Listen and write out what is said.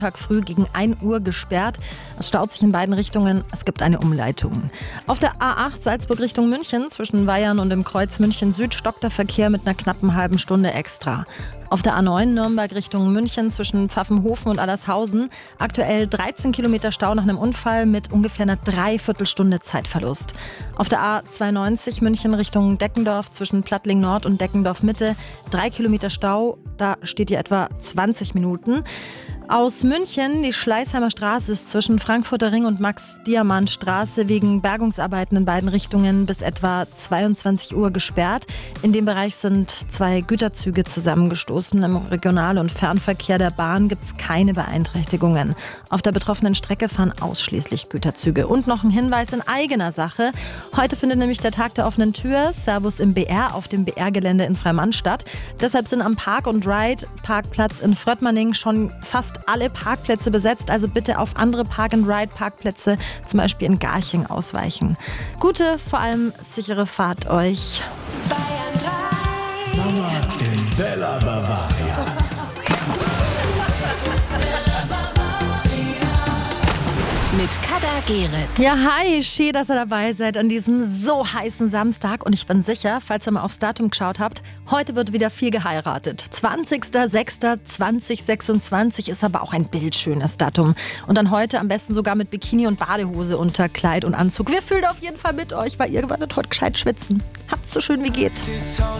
Tag früh gegen 1 Uhr gesperrt. Es staut sich in beiden Richtungen. Es gibt eine Umleitung. Auf der A8 Salzburg Richtung München zwischen Weyern und dem Kreuz München Süd stockt der Verkehr mit einer knappen halben Stunde extra. Auf der A9 Nürnberg Richtung München zwischen Pfaffenhofen und Allershausen aktuell 13 Kilometer Stau nach einem Unfall mit ungefähr einer Dreiviertelstunde Zeitverlust. Auf der A92 München Richtung Deckendorf zwischen Plattling Nord und Deckendorf Mitte 3 Kilometer Stau. Da steht ihr etwa 20 Minuten. Aus München, die Schleißheimer Straße ist zwischen Frankfurter Ring und Max-Diamant-Straße wegen Bergungsarbeiten in beiden Richtungen bis etwa 22 Uhr gesperrt. In dem Bereich sind 2 Güterzüge zusammengestoßen. Im Regional- und Fernverkehr der Bahn gibt es keine Beeinträchtigungen. Auf der betroffenen Strecke fahren ausschließlich Güterzüge. Und noch ein Hinweis in eigener Sache. Heute findet nämlich der Tag der offenen Tür, Servus im BR, auf dem BR-Gelände in Freimann statt. Deshalb sind am Park and Ride Parkplatz in Fröttmanning schon fast alle Parkplätze besetzt, also bitte auf andere Park-and-Ride-Parkplätze, zum Beispiel in Garching, ausweichen. Gute, vor allem sichere Fahrt euch. Bayern 3. Sommer in Bella Bavaria. Mit Kader Gerrit. Ja, hi, schön, dass ihr dabei seid an diesem so heißen Samstag. Und ich bin sicher, falls ihr mal aufs Datum geschaut habt, heute wird wieder viel geheiratet. 20.06.2026 ist aber auch ein bildschönes Datum. Und dann heute am besten sogar mit Bikini und Badehose unter Kleid und Anzug. Wir fühlen auf jeden Fall mit euch, weil ihr werdet heute gescheit schwitzen. Habt's so schön wie geht.